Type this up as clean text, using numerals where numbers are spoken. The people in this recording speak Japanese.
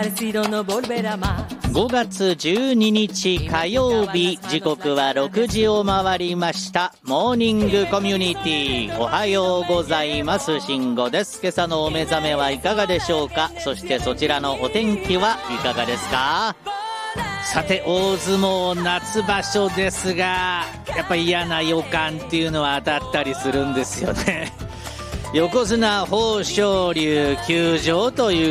5月12日火曜日、時刻は6時を回りました。モーニングコミュニティ、おはようございます。慎吾です。今朝のお目覚めはいかがでしょうか。そしてそちらのお天気はいかがですか。さて、大相撲夏場所ですが、やっぱり嫌な予感っていうのは当たったりするんですよね。横綱豊昇龍休場という